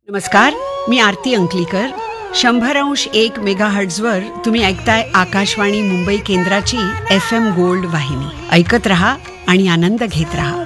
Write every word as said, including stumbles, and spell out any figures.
नमस्कार, मी आरती अंकलीकर. शंभर अंश एक मेगा हर्ट्झवर तुम्ही ऐकताय आकाशवाणी मुंबई केंद्राची एफ एम गोल्ड वाहिनी. ऐकत रहा आणि आनंद घेत रहा.